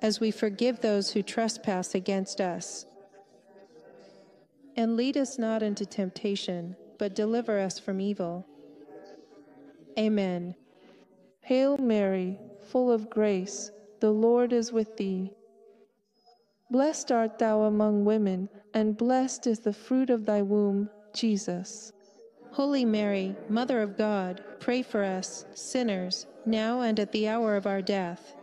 as we forgive those who trespass against us. And lead us not into temptation, but deliver us from evil. Amen. Hail Mary, full of grace, the Lord is with thee. Blessed art thou among women, and blessed is the fruit of thy womb, Jesus. Holy Mary, Mother of God, pray for us, sinners, now and at the hour of our death.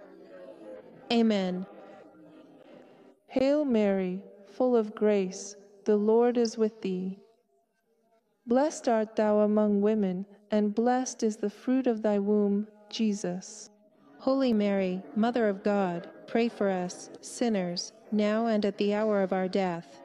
Amen. Hail Mary, full of grace, the Lord is with thee. Blessed art thou among women, and blessed is the fruit of thy womb, Jesus. Holy Mary, Mother of God, pray for us, sinners, now and at the hour of our death.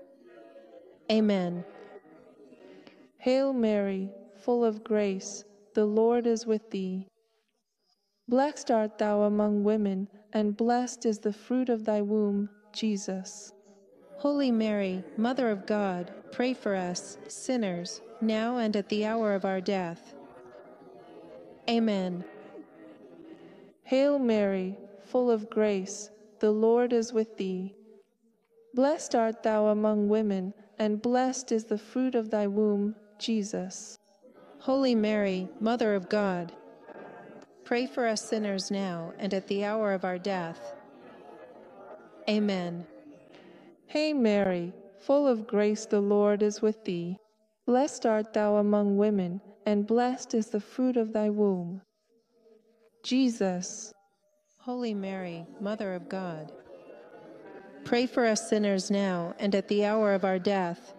Amen. Hail Mary, full of grace, the Lord is with thee. Blessed art thou among women, and blessed is the fruit of thy womb, Jesus. Holy Mary, Mother of God, pray for us, sinners, now and at the hour of our death. Amen. Hail Mary, full of grace, the Lord is with thee. Blessed art thou among women, and blessed is the fruit of thy womb, Jesus. Holy Mary, Mother of God, pray for us sinners now and at the hour of our death. Amen. Hail Mary, full of grace, the Lord is with thee. Blessed art thou among women, and blessed is the fruit of thy womb, Jesus. Holy Mary, Mother of God, pray for us sinners now and at the hour of our death.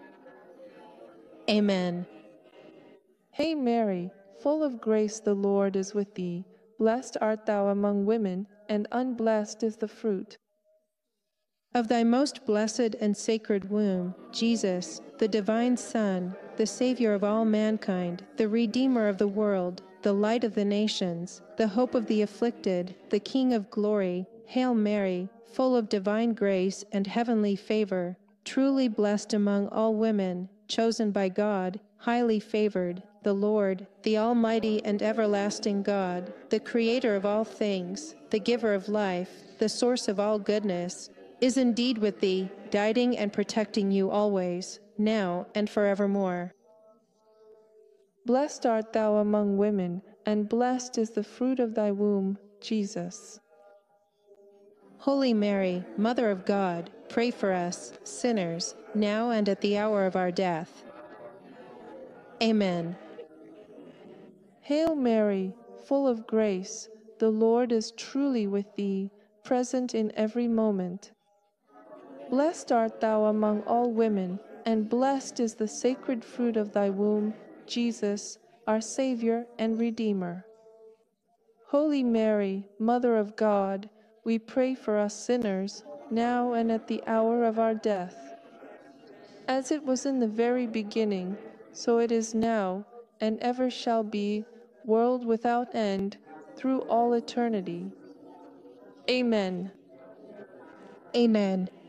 Amen. Hail Mary, full of grace, the Lord is with thee. Blessed art thou among women, and unblessed is the fruit of thy most blessed and sacred womb, Jesus, the divine Son, the Savior of all mankind, the Redeemer of the world, the light of the nations, the hope of the afflicted, the King of glory. Hail Mary, full of divine grace and heavenly favor, truly blessed among all women, chosen by God, highly favored, the Lord, the Almighty and everlasting God, the Creator of all things, the giver of life, the source of all goodness, is indeed with thee, guiding and protecting you always, now and forevermore. Blessed art thou among women, and blessed is the fruit of thy womb, Jesus. Holy Mary, Mother of God, pray for us, sinners, now and at the hour of our death. Amen. Hail Mary, full of grace, the Lord is truly with thee, present in every moment. Blessed art thou among all women, and blessed is the sacred fruit of thy womb, Jesus, our Savior and Redeemer. Holy Mary, Mother of God, we pray for us sinners, now and at the hour of our death. As it was in the very beginning, so it is now, and ever shall be, world without end, through all eternity. Amen. Amen.